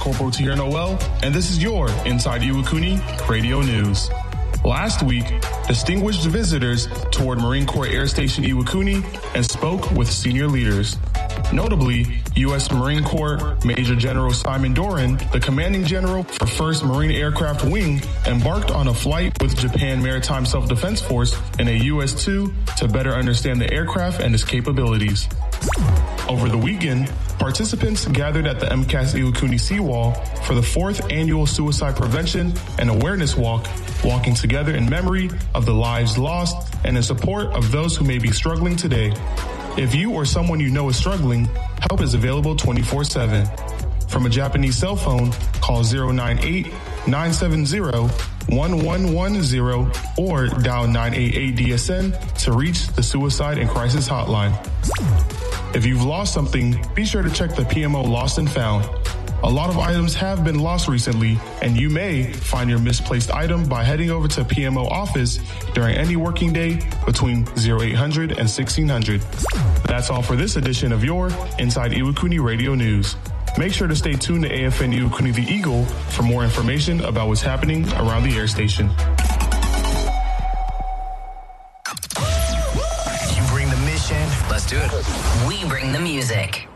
Corporal Tahir Noel, and this is your Inside Iwakuni Radio News. Last week, distinguished visitors toured Marine Corps Air Station Iwakuni and spoke with senior leaders. Notably, U.S. Marine Corps Major General Simon Doran, the commanding general for 1st Marine Aircraft Wing, embarked on a flight with Japan Maritime Self-Defense Force in a US-2 to better understand the aircraft and its capabilities. Over the weekend, participants gathered at the MCAS Iwakuni Seawall for the 4th annual Suicide Prevention and Awareness Walk, walking together in memory of the lives lost and in support of those who may be struggling today. If you or someone you know is struggling, help is available 24/7. From a Japanese cell phone, call 098-970-1110 or dial 988-DSN to reach the Suicide and Crisis Hotline. If you've lost something, be sure to check the PMO Lost and Found. A lot of items have been lost recently, and you may find your misplaced item by heading over to PMO office during any working day between 0800 and 1600. That's all for this edition of your Inside Iwakuni Radio News. Make sure to stay tuned to AFN Iwakuni The Eagle for more information about what's happening around the air station. You bring the mission. Let's do it. We bring the music.